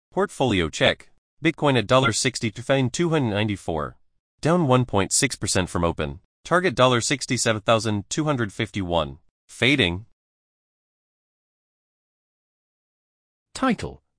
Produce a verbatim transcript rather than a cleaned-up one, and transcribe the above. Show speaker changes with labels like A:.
A: Portfolio check. Bitcoin at one sixty-two thousand two hundred ninety-four. Down one point six percent from open. Target one sixty-seven thousand two hundred fifty-one. Fading.
B: Title: